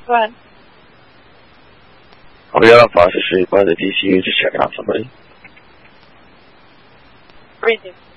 Go ahead. We got on Foster Street by the DCU. Just checking out somebody. Reading.